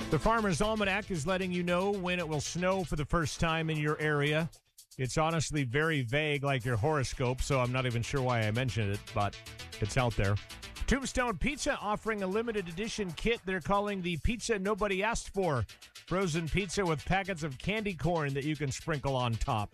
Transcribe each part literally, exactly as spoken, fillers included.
The Farmer's Almanac is letting you know when it will snow for the first time in your area. It's honestly very vague, like your horoscope, so I'm not even sure why I mentioned it, but it's out there. Tombstone Pizza offering a limited edition kit they're calling the Pizza Nobody Asked For. Frozen pizza with packets of candy corn that you can sprinkle on top.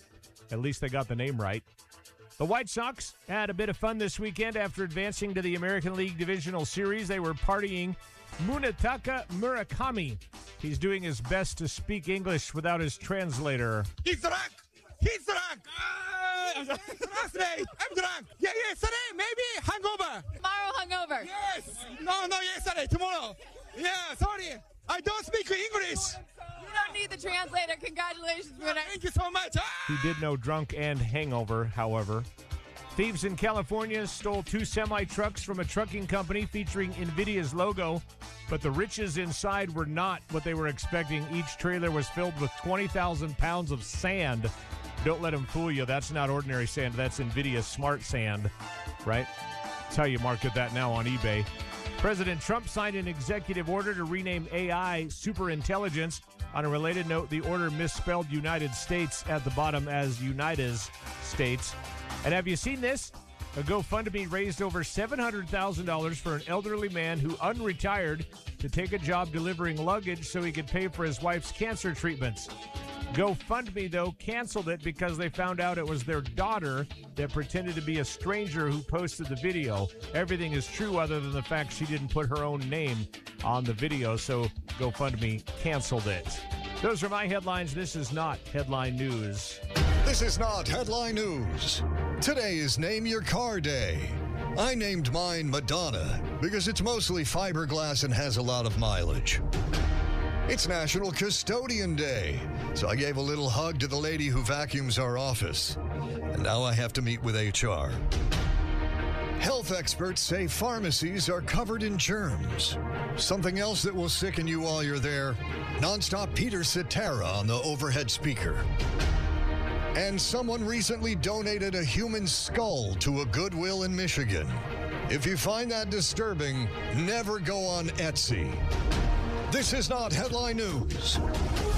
At least they got the name right. The White Sox had a bit of fun this weekend after advancing to the American League Divisional Series. They were partying Munetaka Murakami. He's doing his best to speak English without his translator. He's drunk! He's drunk! Uh, yesterday, I'm drunk! Yeah, yesterday, maybe hangover! Tomorrow hungover. Yes! No, no, yesterday, tomorrow! Yeah, sorry! I don't speak English! You don't need the translator. Congratulations, winner. Thank you so much! Ah! He did know drunk and hangover, however. Thieves in California stole two semi-trucks from a trucking company featuring NVIDIA's logo, but the riches inside were not what they were expecting. Each trailer was filled with twenty thousand pounds of sand. Don't let them fool you. That's not ordinary sand. That's NVIDIA smart sand, right? That's how you market that now on eBay. President Trump signed an executive order to rename A I superintelligence. On a related note, the order misspelled United States at the bottom as Unitas States. And have you seen this? A GoFundMe raised over seven hundred thousand dollars for an elderly man who unretired to take a job delivering luggage so he could pay for his wife's cancer treatments. GoFundMe, though, canceled it because they found out it was their daughter that pretended to be a stranger who posted the video. Everything is true other than the fact she didn't put her own name on the video, so GoFundMe canceled it. Those are my headlines. This is not Headline News. This is not Headline News. Today is Name Your Car Day. I named mine Madonna because it's mostly fiberglass and has a lot of mileage. It's National Custodian Day, so I gave a little hug to the lady who vacuums our office. And now I have to meet with H R. Health experts say pharmacies are covered in germs. Something else that will sicken you while you're there, nonstop Peter Cetera on the overhead speaker. And someone recently donated a human skull to a Goodwill in Michigan. If you find that disturbing, never go on Etsy. This is not Headline News.